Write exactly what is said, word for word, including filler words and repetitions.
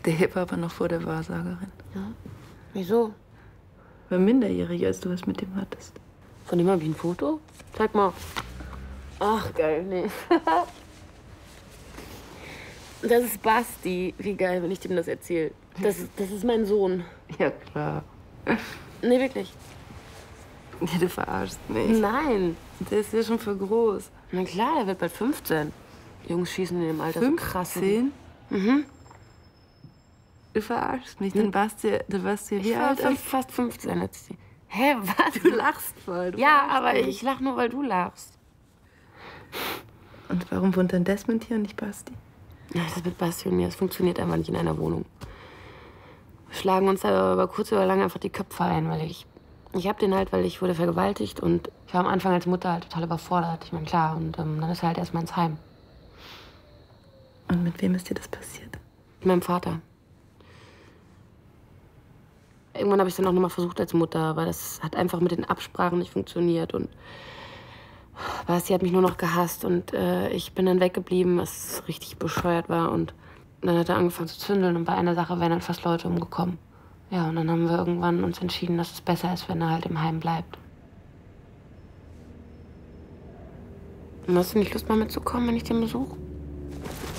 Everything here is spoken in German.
Der Hip war aber noch vor der Wahrsagerin. Ja? Wieso? War minderjährig, als du was mit dem hattest. Von dem habe ich ein Foto? Zeig mal. Ach, geil, nee. Das ist Basti. Wie geil, wenn ich dem das erzähle. Das, das ist mein Sohn. Ja, klar. Nee, wirklich. Ja, du verarschst mich. Nein. Der ist ja schon für groß. Na klar, der wird bald fünfzehn. Jungs schießen in dem Alter so krass. fünfzehn? Mhm. Du verarschst mich. Dann warst du, du warst ja wie Ich war alt? fast, fast fünfzehn. Jetzt. Hä, was? Du lachst voll. Du Ja, lachst aber voll. ich lach nur, weil du lachst. Und warum wohnt dann Desmond hier und nicht Basti? Ja, das mit Basti und mir, das funktioniert einfach nicht in einer Wohnung. Wir schlagen uns da über kurz oder lang einfach die Köpfe ein, weil ich... Ich hab den halt, weil ich wurde vergewaltigt und ich war am Anfang als Mutter halt total überfordert. Ich meine, klar, und ähm, dann ist er halt erstmal ins Heim. Und mit wem ist dir das passiert? Mit meinem Vater. Irgendwann habe ich es dann auch noch mal versucht als Mutter, aber das hat einfach mit den Absprachen nicht funktioniert. Und Basti hat mich nur noch gehasst und äh, ich bin dann weggeblieben, was richtig bescheuert war. Und dann hat er angefangen zu zündeln und bei einer Sache wären dann fast Leute umgekommen. Ja, und dann haben wir irgendwann uns entschieden, dass es besser ist, wenn er halt im Heim bleibt. Und hast du nicht Lust, mal mitzukommen, wenn ich den besuche?